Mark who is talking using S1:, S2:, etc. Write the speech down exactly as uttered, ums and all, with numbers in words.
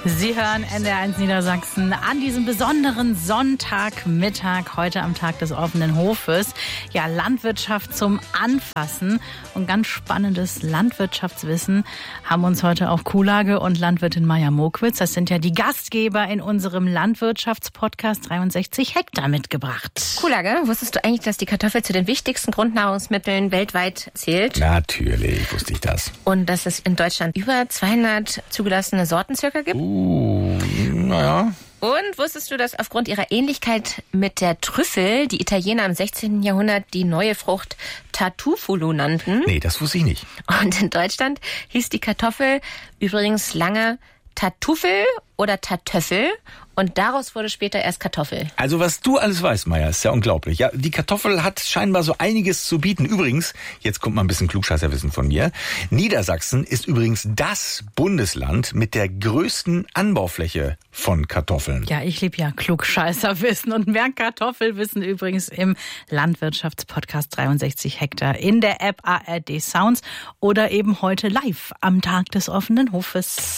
S1: Sie hören N D R eins Niedersachsen an diesem besonderen Sonntagmittag, heute am Tag des offenen Hofes. Ja, Landwirtschaft zum Anfassen und ganz spannendes Landwirtschaftswissen haben uns heute auch Kuhlage und Landwirtin Maja Mokwitz, das sind ja die Gastgeber in unserem Landwirtschaftspodcast dreiundsechzig Hektar mitgebracht.
S2: Kuhlage, wusstest du eigentlich, dass die Kartoffel zu den wichtigsten Grundnahrungsmitteln weltweit zählt?
S3: Natürlich wusste ich das.
S2: Und dass es in Deutschland über zweihundert zugelassene Sorten circa gibt?
S3: Uh, naja.
S2: Und wusstest du, dass aufgrund ihrer Ähnlichkeit mit der Trüffel die Italiener im sechzehnten Jahrhundert die neue Frucht Tartufolo nannten?
S3: Nee, das wusste ich nicht.
S2: Und in Deutschland hieß die Kartoffel übrigens lange Tartuffel oder Tartöffel und daraus wurde später erst Kartoffel.
S3: Also was du alles weißt, Maja, ist ja unglaublich. Ja, die Kartoffel hat scheinbar so einiges zu bieten. Übrigens, jetzt kommt mal ein bisschen Klugscheißerwissen von mir. Niedersachsen ist übrigens das Bundesland mit der größten Anbaufläche von Kartoffeln.
S1: Ja, ich liebe ja Klugscheißerwissen und mehr Kartoffelwissen übrigens im Landwirtschaftspodcast dreiundsechzig Hektar in der App A R D Sounds oder eben heute live am Tag des offenen Hofes.